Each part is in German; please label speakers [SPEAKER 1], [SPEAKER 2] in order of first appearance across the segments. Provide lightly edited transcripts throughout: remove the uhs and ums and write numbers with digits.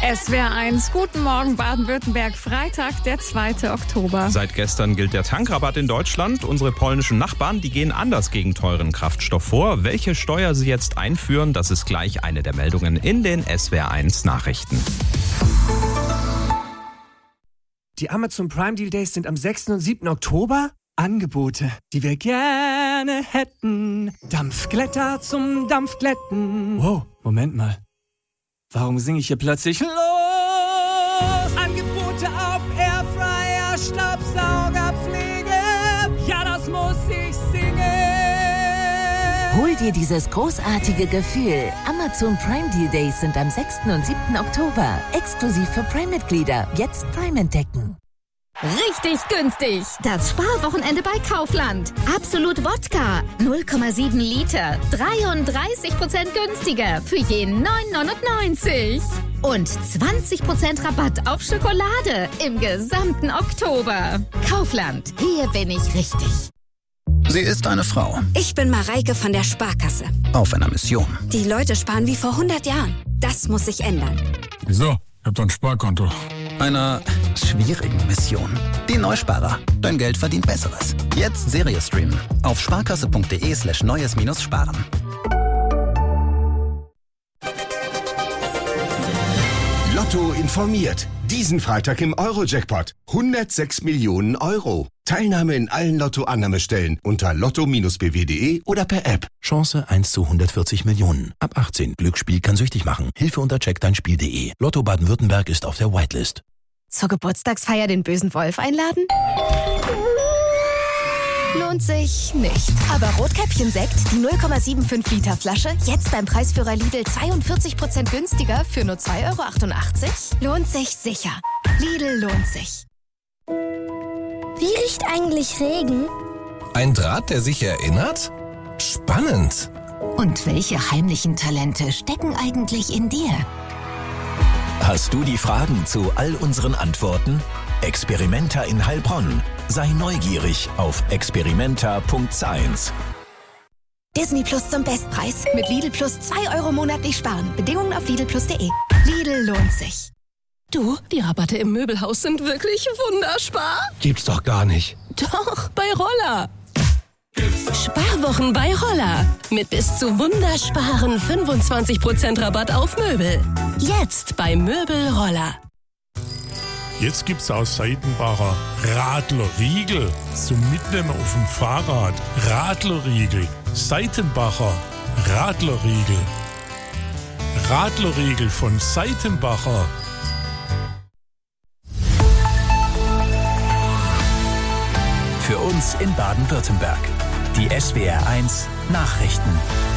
[SPEAKER 1] SWR1, guten Morgen Baden-Württemberg, Freitag, der 2. Oktober.
[SPEAKER 2] Seit gestern gilt der Tankrabatt in Deutschland. Unsere polnischen Nachbarn, die gehen anders gegen teuren Kraftstoff vor. Welche Steuer sie jetzt einführen, das ist gleich eine der Meldungen in den SWR1 Nachrichten.
[SPEAKER 3] Die Amazon Prime Deal Days sind am 6. und 7. Oktober. Angebote, die wir gerne hätten. Dampfglätter zum Dampfglätten. Wow, Moment mal. Warum singe ich hier plötzlich los? Angebote auf Airfryer, Staubsaugerpflege. Ja, das muss ich singen.
[SPEAKER 4] Hol dir dieses großartige Gefühl. Amazon Prime Deal Days sind am 6. und 7. Oktober. Exklusiv für Prime-Mitglieder. Jetzt Prime entdecken.
[SPEAKER 5] Richtig günstig. Das Sparwochenende bei Kaufland. Absolut Wodka. 0,7 Liter. 33% günstiger. Für jeden 9,99. Und 20% Rabatt auf Schokolade im gesamten Oktober. Kaufland. Hier bin ich richtig.
[SPEAKER 6] Sie ist eine Frau.
[SPEAKER 7] Ich bin Mareike von der Sparkasse.
[SPEAKER 6] Auf einer Mission.
[SPEAKER 7] Die Leute sparen wie vor 100 Jahren. Das muss sich ändern.
[SPEAKER 8] Wieso? Ich hab doch ein Sparkonto.
[SPEAKER 6] Einer schwierigen Mission. Die Neusparer. Dein Geld verdient Besseres. Jetzt Serie streamen. Auf sparkasse.de/neues-sparen.
[SPEAKER 9] Lotto informiert. Diesen Freitag im Euro-Jackpot. 106 Millionen Euro. Teilnahme in allen Lotto-Annahmestellen unter lotto-bw.de oder per App.
[SPEAKER 10] Chance 1 zu 140 Millionen. Ab 18. Glücksspiel kann süchtig machen. Hilfe unter checkdeinspiel.de. Lotto Baden-Württemberg ist auf der Whitelist.
[SPEAKER 11] Zur Geburtstagsfeier den bösen Wolf einladen? Lohnt sich nicht. Aber Rotkäppchen-Sekt, die 0,75 Liter Flasche, jetzt beim Preisführer Lidl 42% günstiger für nur 2,88 €? Lohnt sich sicher. Lidl lohnt sich.
[SPEAKER 12] Wie riecht eigentlich Regen?
[SPEAKER 13] Ein Draht, der sich erinnert? Spannend.
[SPEAKER 4] Und welche heimlichen Talente stecken eigentlich in dir?
[SPEAKER 10] Hast du die Fragen zu all unseren Antworten? Experimenta in Heilbronn. Sei neugierig auf experimenta.science.
[SPEAKER 11] Disney Plus zum Bestpreis. Mit Lidl Plus 2 € monatlich sparen. Bedingungen auf lidlplus.de. Lidl lohnt sich.
[SPEAKER 14] Du, die Rabatte im Möbelhaus sind wirklich wunderspar.
[SPEAKER 8] Gibt's doch gar nicht.
[SPEAKER 14] Doch, bei Roller. Sparwochen bei Roller. Mit bis zu wundersparen 25% Rabatt auf Möbel. Jetzt bei Möbel Roller.
[SPEAKER 8] Jetzt gibt's aus Seitenbacher Radlerriegel zum Mitnehmen auf dem Fahrrad. Radlerriegel. Seitenbacher Radlerriegel. Radlerriegel von Seitenbacher.
[SPEAKER 10] Für uns in Baden-Württemberg. Die SWR1 Nachrichten.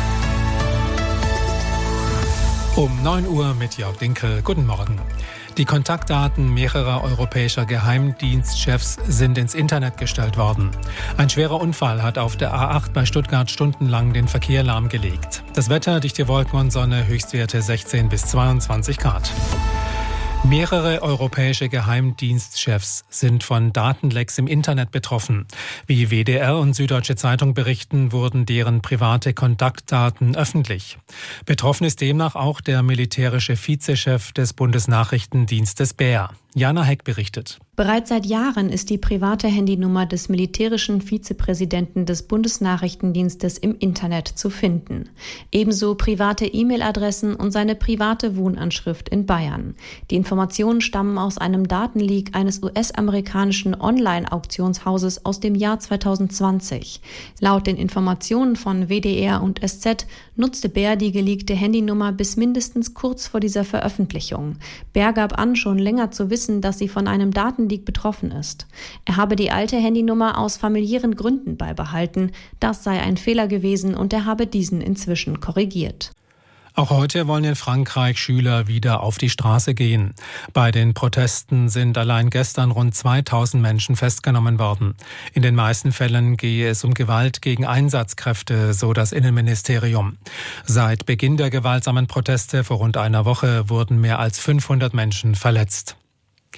[SPEAKER 15] Um 9 Uhr mit Jörg Dinkel. Guten Morgen. Die Kontaktdaten mehrerer europäischer Geheimdienstchefs sind ins Internet gestellt worden. Ein schwerer Unfall hat auf der A8 bei Stuttgart stundenlang den Verkehr lahmgelegt. Das Wetter, dichte Wolken und Sonne, Höchstwerte 16 bis 22 Grad. Mehrere europäische Geheimdienstchefs sind von Datenlecks im Internet betroffen. Wie WDR und Süddeutsche Zeitung berichten, wurden deren private Kontaktdaten öffentlich. Betroffen ist demnach auch der militärische Vizechef des Bundesnachrichtendienstes BER. Jana Heck berichtet.
[SPEAKER 16] Bereits seit Jahren ist die private Handynummer des militärischen Vizepräsidenten des Bundesnachrichtendienstes im Internet zu finden. Ebenso private E-Mail-Adressen und seine private Wohnanschrift in Bayern. Die Informationen stammen aus einem Datenleak eines US-amerikanischen Online-Auktionshauses aus dem Jahr 2020. Laut den Informationen von WDR und SZ nutzte BER die geleakte Handynummer bis mindestens kurz vor dieser Veröffentlichung. BER gab an, schon länger zu wissen, dass sie von einem Datenleak betroffen ist. Er habe die alte Handynummer aus familiären Gründen beibehalten. Das sei ein Fehler gewesen und er habe diesen inzwischen korrigiert.
[SPEAKER 15] Auch heute wollen in Frankreich Schüler wieder auf die Straße gehen. Bei den Protesten sind allein gestern rund 2000 Menschen festgenommen worden. In den meisten Fällen gehe es um Gewalt gegen Einsatzkräfte, so das Innenministerium. Seit Beginn der gewaltsamen Proteste vor rund einer Woche wurden mehr als 500 Menschen verletzt.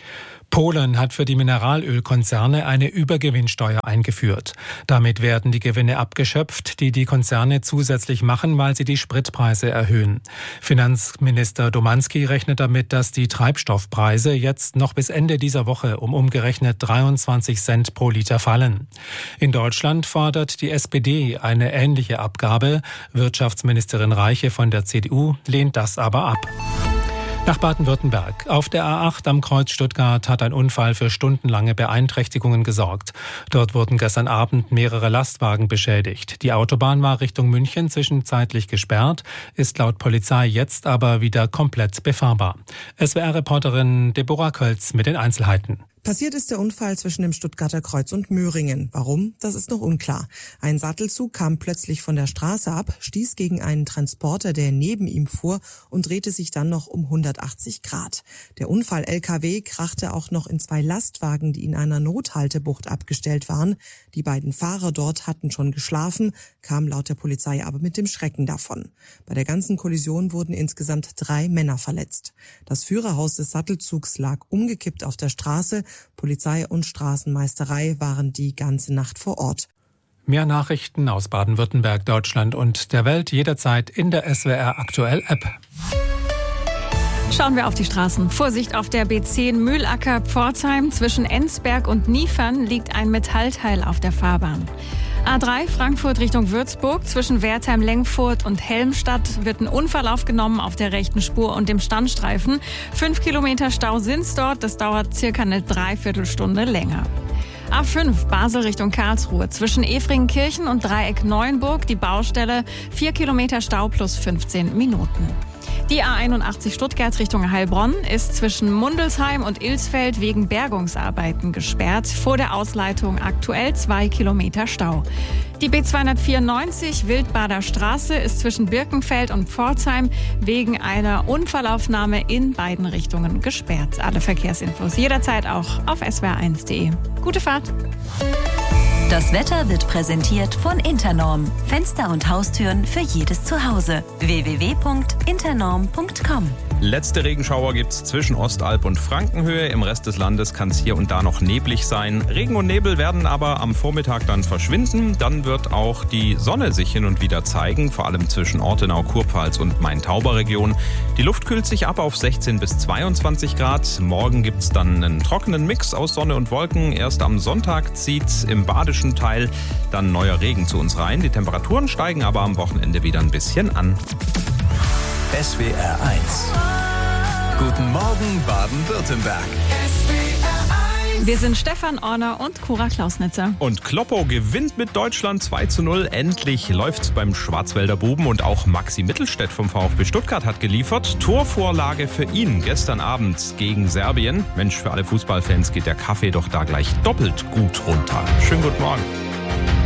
[SPEAKER 15] Polen hat für die Mineralölkonzerne eine Übergewinnsteuer eingeführt. Damit werden die Gewinne abgeschöpft, die die Konzerne zusätzlich machen, weil sie die Spritpreise erhöhen. Finanzminister Domanski rechnet damit, dass die Treibstoffpreise jetzt noch bis Ende dieser Woche um umgerechnet 23 Cent pro Liter fallen. In Deutschland fordert die SPD eine ähnliche Abgabe. Wirtschaftsministerin Reiche von der CDU lehnt das aber ab. Nach Baden-Württemberg. Auf der A8 am Kreuz Stuttgart hat ein Unfall für stundenlange Beeinträchtigungen gesorgt. Dort wurden gestern Abend mehrere Lastwagen beschädigt. Die Autobahn war Richtung München zwischenzeitlich gesperrt, ist laut Polizei jetzt aber wieder komplett befahrbar. SWR-Reporterin Deborah Kölz mit den Einzelheiten.
[SPEAKER 17] Passiert ist der Unfall zwischen dem Stuttgarter Kreuz und Möhringen. Warum? Das ist noch unklar. Ein Sattelzug kam plötzlich von der Straße ab, stieß gegen einen Transporter, der neben ihm fuhr, und drehte sich dann noch um 180 Grad. Der Unfall-LKW krachte auch noch in 2 Lastwagen, die in einer Nothaltebucht abgestellt waren. Die beiden Fahrer dort hatten schon geschlafen, kamen laut der Polizei aber mit dem Schrecken davon. Bei der ganzen Kollision wurden insgesamt 3 Männer verletzt. Das Führerhaus des Sattelzugs lag umgekippt auf der Straße. Polizei und Straßenmeisterei waren die ganze Nacht vor Ort.
[SPEAKER 15] Mehr Nachrichten aus Baden-Württemberg, Deutschland und der Welt jederzeit in der SWR Aktuell App.
[SPEAKER 1] Schauen wir auf die Straßen. Vorsicht auf der B10 Mühlacker-Pforzheim. Zwischen Enzberg und Niefern liegt ein Metallteil auf der Fahrbahn. A3 Frankfurt Richtung Würzburg. Zwischen Wertheim-Lengfurt und Helmstadt wird ein Unfall aufgenommen auf der rechten Spur und dem Standstreifen. 5 Kilometer Stau sind's dort. Das dauert circa eine Dreiviertelstunde länger. A5 Basel Richtung Karlsruhe. Zwischen Efringenkirchen und Dreieck Neuenburg die Baustelle. 4 Kilometer Stau plus 15 Minuten. Die A81 Stuttgart Richtung Heilbronn ist zwischen Mundelsheim und Ilsfeld wegen Bergungsarbeiten gesperrt. Vor der Ausleitung aktuell 2 Kilometer Stau. Die B294 Wildbader Straße ist zwischen Birkenfeld und Pforzheim wegen einer Unfallaufnahme in beiden Richtungen gesperrt. Alle Verkehrsinfos jederzeit auch auf swr1.de. Gute Fahrt!
[SPEAKER 18] Das Wetter wird präsentiert von Internorm. Fenster und Haustüren für jedes Zuhause. www.internorm.com.
[SPEAKER 2] Letzte Regenschauer gibt's zwischen Ostalb und Frankenhöhe. Im Rest des Landes kann es hier und da noch neblig sein. Regen und Nebel werden aber am Vormittag dann verschwinden. Dann wird auch die Sonne sich hin und wieder zeigen, vor allem zwischen Ortenau, Kurpfalz und Main-Tauber-Region. Die Luft kühlt sich ab auf 16 bis 22 Grad. Morgen gibt's dann einen trockenen Mix aus Sonne und Wolken. Erst am Sonntag zieht's im badischen Teil dann neuer Regen zu uns rein. Die Temperaturen steigen aber am Wochenende wieder ein bisschen an.
[SPEAKER 10] SWR 1. Guten Morgen Baden-Württemberg.
[SPEAKER 1] Wir sind Stefan Orner und Cora Klausnitzer.
[SPEAKER 2] Und Kloppo gewinnt mit Deutschland 2:0. Endlich läuft's beim Schwarzwälder Buben und auch Maxi Mittelstädt vom VfB Stuttgart hat geliefert. Torvorlage für ihn gestern Abend gegen Serbien. Mensch, für alle Fußballfans geht der Kaffee doch da gleich doppelt gut runter. Schönen guten Morgen.